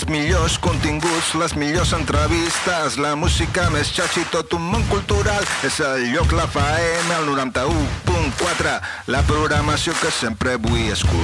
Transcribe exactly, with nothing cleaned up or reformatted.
millors continguts, les millors entrevistes, la música més xatxi, tot un món cultural. És el lloc La F A M, el noranta-u punt quatre, la programació que sempre vull escoltar.